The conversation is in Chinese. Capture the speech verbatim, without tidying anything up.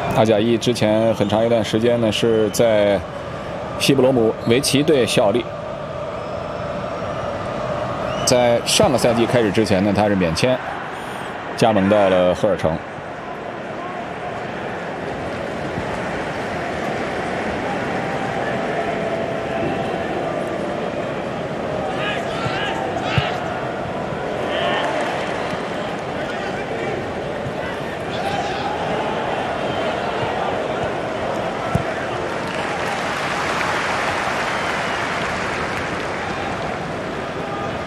阿贾伊之前很长一段时间呢是在西布罗姆维奇队效力，在上个赛季开始之前呢，他是免签加盟到了赫尔城。